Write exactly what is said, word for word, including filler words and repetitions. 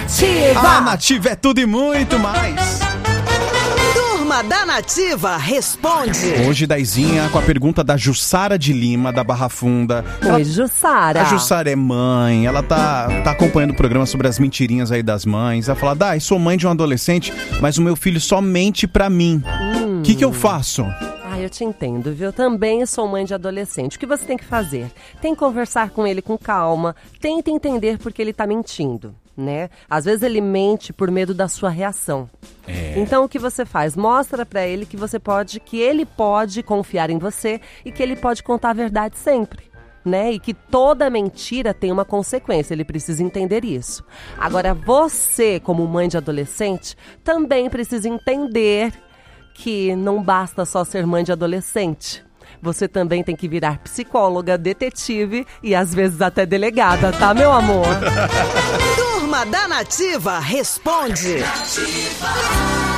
Nativa! A Nativa é tudo e muito mais. Turma da Nativa responde. Hoje, Daizinha, com a pergunta da Jussara de Lima, da Barra Funda. Oi, Ela... Jussara. A Jussara é mãe, ela tá, tá acompanhando o programa sobre as mentirinhas aí das mães. Ela fala, Dai, sou mãe de um adolescente, mas o meu filho só mente pra mim. O hum. que que eu faço? Ah, eu te entendo, viu? Também sou mãe de adolescente. O que você tem que fazer? Tem que conversar com ele com calma, tenta entender por que ele tá mentindo, né? Às vezes ele mente por medo da sua reação. É. Então o que você faz? Mostra pra ele que você pode, que ele pode confiar em você e que ele pode contar a verdade sempre, né? E que toda mentira tem uma consequência, ele precisa entender isso. Agora você, como mãe de adolescente, também precisa entender que não basta só ser mãe de adolescente. Você também tem que virar psicóloga, detetive e às vezes até delegada, tá, meu amor? Turma da Nativa responde. Nativa.